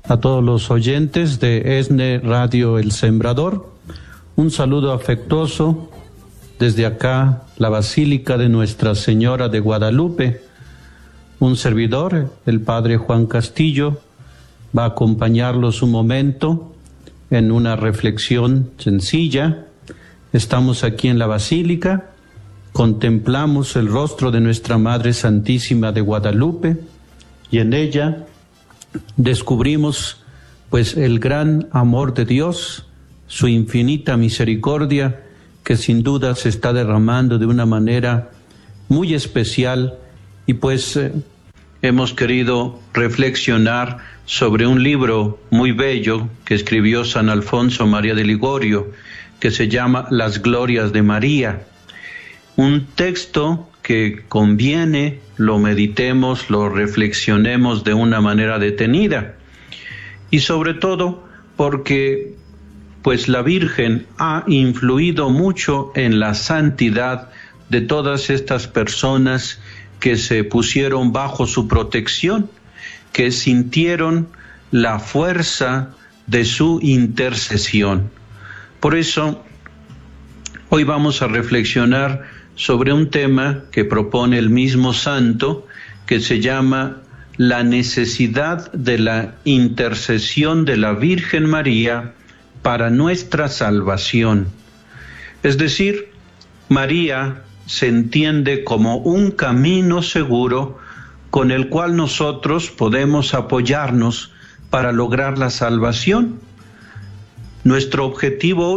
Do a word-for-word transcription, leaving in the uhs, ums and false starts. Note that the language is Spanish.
A todos los oyentes de ESNE Radio El Sembrador, un saludo afectuoso desde acá, la Basílica de Nuestra Señora de Guadalupe. Un servidor, el Padre Juan Castillo, va a acompañarlos un momento en una reflexión sencilla. Estamos aquí en la Basílica, contemplamos el rostro de Nuestra Madre Santísima de Guadalupe y en ella descubrimos pues el gran amor de Dios, su infinita misericordia, que sin duda se está derramando de una manera muy especial, y pues eh, hemos querido reflexionar sobre un libro muy bello que escribió San Alfonso María de Ligorio, que se llama Las Glorias de María, un texto que conviene lo meditemos, lo reflexionemos de una manera detenida, y sobre todo porque pues la Virgen ha influido mucho en la santidad de todas estas personas que se pusieron bajo su protección, que sintieron la fuerza de su intercesión. Por eso, hoy vamos a reflexionar sobre un tema que propone el mismo santo, que se llama la necesidad de la intercesión de la Virgen María para nuestra salvación. Es decir, María se entiende como un camino seguro con el cual nosotros podemos apoyarnos para lograr la salvación. Nuestro objetivo